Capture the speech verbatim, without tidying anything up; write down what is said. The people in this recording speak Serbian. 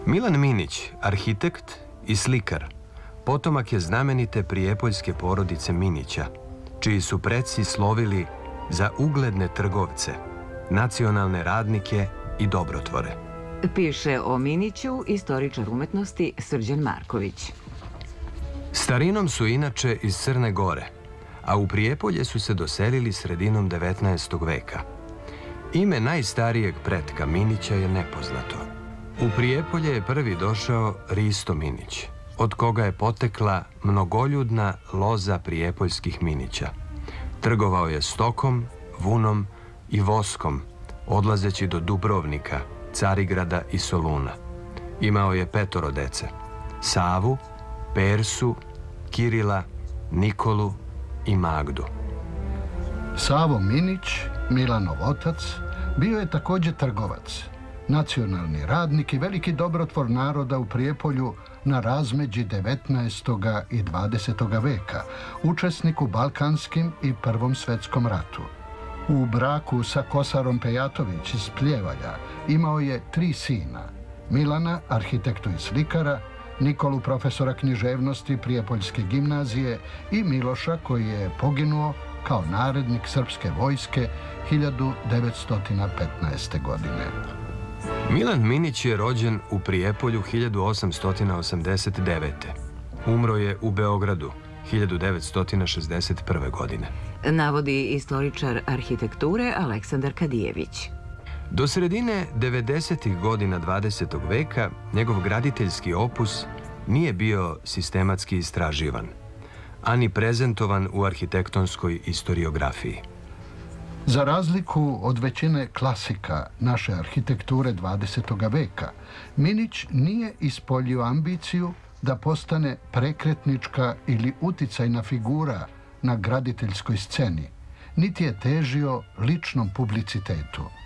Milan Minić, arhitekt i slikar, potomak je znamenite prijepoljske porodice Minića, čiji su preci slovili za ugledne trgovce, nacionalne radnike i dobrotvore. Piše o Miniću istoričar umetnosti Srđan Marković. Starinom su inače iz Crne Gore, a u Prijepolje su se doselili sredinom devetnaestog veka. Ime najstarijeg pretka Minića je nepoznato. U Prijepolje je prvi došao Risto Minić, od koga je potekla mnogoljudna loza prijepoljskih Minića. Trgovao je stokom, vunom i voskom, odlazeći do Dubrovnika, Carigrada i Soluna. Imao je petoro dece: Savu, Persu, Kirila, Nikolu i Magdu. Savo Minić, Milanov otac, bio je također trgovac, nacionalni radnik i veliki dobrotvor naroda u Prijepolju na razmeđi devetnaestog i dvadesetog veka, učesnik u Balkanskim i Prvom svjetskom ratu. U braku sa Kosarom Pejatović iz Pljevalja imao je tri sina: Milana, arhitektu i slikara, Nikolu, profesora književnosti Prijepoljske gimnazije, i Miloša, koji je poginuo kao narednik srpske vojske hiljadu devetsto petnaeste. godine. Milan Minić je rođen u Prijepolju hiljadu osamsto osamdeset devete. Umro je u Beogradu hiljadu devetsto šezdeset prve. godine. Navodi istoričar arhitekture Aleksandar Kadijević. Do sredine devedesetih godina dvadesetog veka njegov graditeljski opus nije bio sistematski istraživan, ani prezentovan u arhitektonskoj istoriografiji. Za razliku od većine klasika naše arhitekture dvadesetog veka, Minić nije ispoljio ambiciju da postane prekretnička ili uticajna figura na graditeljskoj sceni, niti je težio ličnom publicitetu.